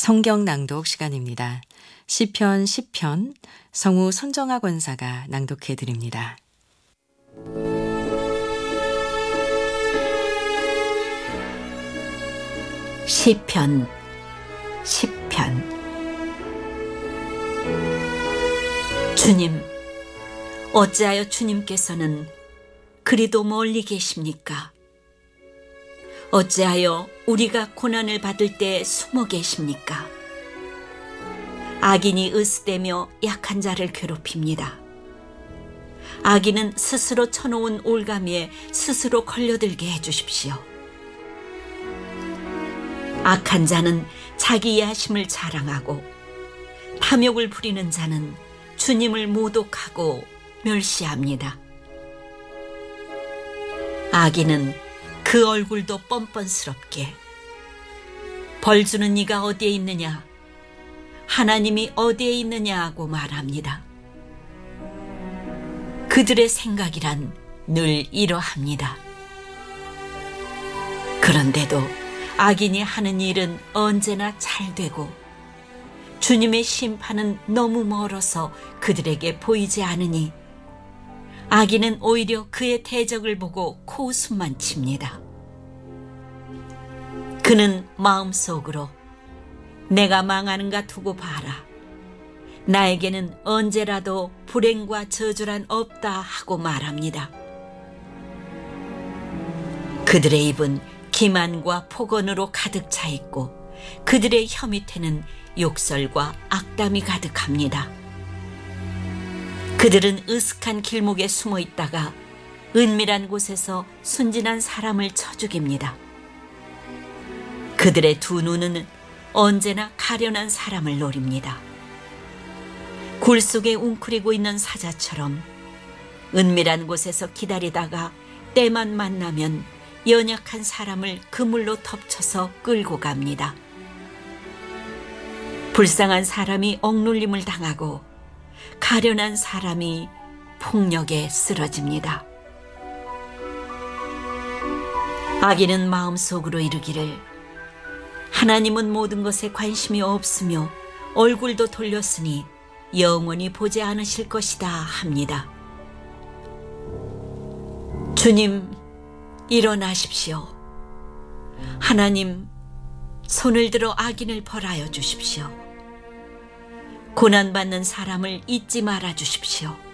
성경 낭독 시간입니다. 시편 10편 성우 손정아 권사가 낭독해 드립니다. 시편 10편. 주님, 어찌하여 주님께서는 그리도 멀리 계십니까? 어찌하여 우리가 고난을 받을 때 숨어 계십니까? 악인이 으스대며 약한 자를 괴롭힙니다. 악인은 스스로 쳐놓은 올가미에 스스로 걸려들게 해주십시오. 악한 자는 자기 야심을 자랑하고 탐욕을 부리는 자는 주님을 모독하고 멸시합니다. 악인은 그 얼굴도 뻔뻔스럽게 벌 주는 이가 어디에 있느냐, 하나님이 어디에 있느냐 하고 말합니다. 그들의 생각이란 늘 이러합니다. 그런데도 악인이 하는 일은 언제나 잘 되고 주님의 심판은 너무 멀어서 그들에게 보이지 않으니 악인은 오히려 그의 대적을 보고 코웃음만 칩니다. 그는 마음속으로 내가 망하는가 두고 봐라. 나에게는 언제라도 불행과 저주란 없다 하고 말합니다. 그들의 입은 기만과 폭언으로 가득 차 있고 그들의 혀 밑에는 욕설과 악담이 가득합니다. 그들은 으슥한 길목에 숨어 있다가 은밀한 곳에서 순진한 사람을 쳐 죽입니다. 그들의 두 눈은 언제나 가련한 사람을 노립니다. 굴 속에 웅크리고 있는 사자처럼 은밀한 곳에서 기다리다가 때만 만나면 연약한 사람을 그물로 덮쳐서 끌고 갑니다. 불쌍한 사람이 억눌림을 당하고 가련한 사람이 폭력에 쓰러집니다. 악인은 마음속으로 이르기를 하나님은 모든 것에 관심이 없으며 얼굴도 돌렸으니 영원히 보지 않으실 것이다 합니다. 주님, 일어나십시오. 하나님, 손을 들어 악인을 벌하여 주십시오. 고난받는 사람을 잊지 말아 주십시오.